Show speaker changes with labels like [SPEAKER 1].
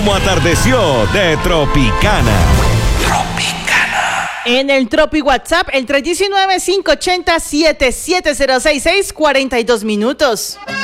[SPEAKER 1] cómo atardeció de Tropicana.
[SPEAKER 2] En el Tropi WhatsApp, el 319-580-7706, 42 minutos.